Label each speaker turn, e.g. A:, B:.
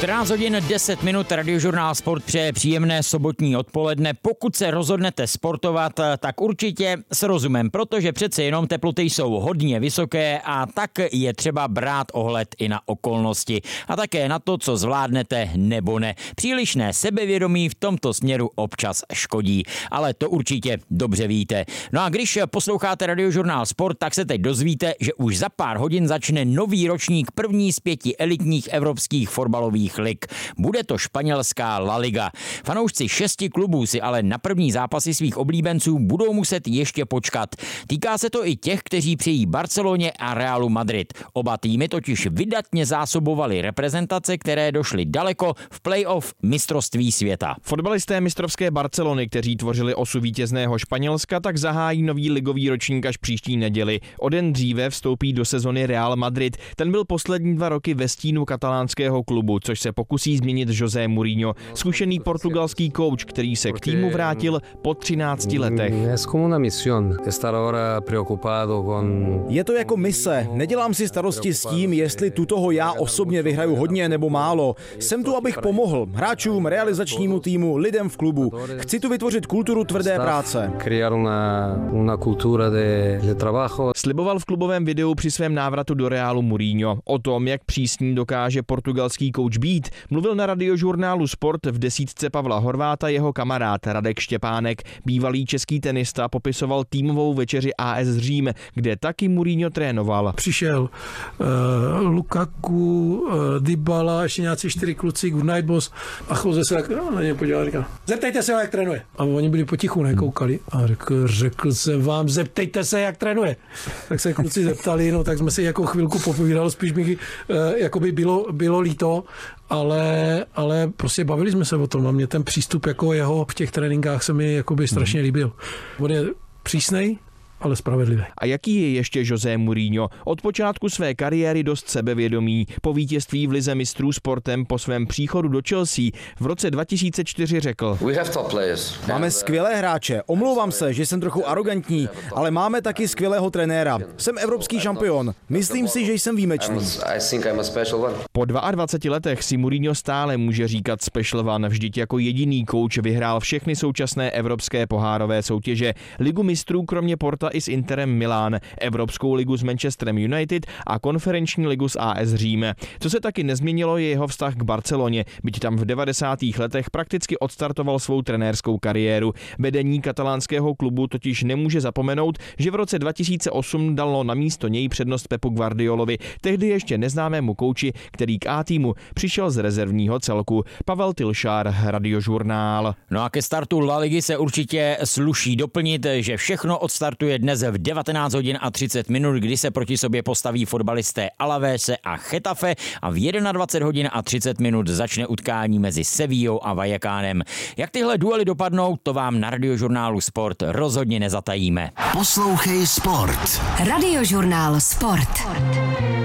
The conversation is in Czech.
A: 14 hodin 10 minut, Radiožurnál Sport přeje příjemné sobotní odpoledne. Pokud se rozhodnete sportovat, tak určitě s rozumem, protože přece jenom teploty jsou hodně vysoké a tak je třeba brát ohled i na okolnosti a také na to, co zvládnete nebo ne. Přílišné sebevědomí v tomto směru občas škodí, ale to určitě dobře víte. No a když posloucháte Radiožurnál Sport, tak se teď dozvíte, že už za pár hodin začne nový ročník první z 5 elitních evropských fotbalových lig. Bude to španělská La Liga. Fanoušci 6 klubů si ale na první zápasy svých oblíbenců budou muset ještě počkat. Týká se to i těch, kteří přejí Barceloně a Realu Madrid. Oba týmy totiž vydatně zásobovaly reprezentace, které došly daleko v playoff mistrovství světa.
B: Fotbalisté mistrovské Barcelony, kteří tvořili osu vítězného Španělska, tak zahájí nový ligový ročník až příští neděli. O den dříve vstoupí do sezony Real Madrid. Ten byl poslední 2 roky ve stínu katalánského klubu, což se pokusí změnit José Mourinho, zkušený portugalský kouč, který se k týmu vrátil po 13 letech.
C: Je to jako mise. Nedělám si starosti s tím, jestli tutoho já osobně vyhraju hodně nebo málo. Jsem tu, abych pomohl hráčům, realizačnímu týmu, lidem v klubu. Chci tu vytvořit kulturu tvrdé práce.
B: Sliboval v klubovém videu při svém návratu do Realu Mourinho. O tom, jak přísný dokáže portugalský kouč být, mluvil na Radiožurnálu Sport v desítce Pavla Horváta jeho kamarád Radek Štěpánek. Bývalý český tenista popisoval týmovou večeři AS Řím, kde taky Mourinho trénoval.
D: Přišel Lukaku, Dybala, ještě nějací 4 kluci, good night boss, a Jose se na ně podíval, říkal, zeptejte se ho, jak trénuje. A oni byli potichu, nekoukali. A řekl jsem vám, zeptejte se, jak trénuje. Tak se kluci zeptali, no tak jsme si jako chvilku popovídali, spíš mi jakoby bylo líto, ale prostě bavili jsme se o tom a mě ten přístup jako jeho v těch tréninkách se mi jakoby strašně líbil. On je přísnej, ale spravedlivý.
B: A jaký je ještě José Mourinho? Od počátku své kariéry dost sebevědomý. Po vítězství v lize mistrů sportem po svém příchodu do Chelsea v roce 2004 řekl:
C: Máme skvělé hráče. Omlouvám se, že jsem trochu arrogantní, ale máme taky skvělého trenéra. Jsem evropský šampion. Myslím si, že jsem výjimečný.
B: Po 22 letech si Mourinho stále může říkat special one. Vždyť jako jediný kouč vyhrál všechny současné evropské pohárové soutěže. Ligu mistrů kromě Porta i s Interem Milán, Evropskou ligu s Manchesterem United a konferenční ligu s AS Řím. Co se taky nezměnilo, je jeho vztah k Barceloně, byť tam v 90. letech prakticky odstartoval svou trenérskou kariéru. Vedení katalánského klubu totiž nemůže zapomenout, že v roce 2008 dalo na místo něj přednost Pepu Guardiolovi, tehdy ještě neznámému kouči, který k A týmu přišel z rezervního celku. Pavel Tilšár, Radiožurnál.
A: No a ke startu La Ligy se určitě sluší doplnit, že všechno odstartuje dnes v 19 hodin a 30 minut, kdy se proti sobě postaví fotbalisté Alavese a Getafe a v 21 hodin a 30 minut začne utkání mezi Sevillou a Vallecánem. Jak tyhle duely dopadnou, to vám na Radiožurnálu Sport rozhodně nezatajíme.
E: Poslouchej Sport.
F: Radiožurnál Sport.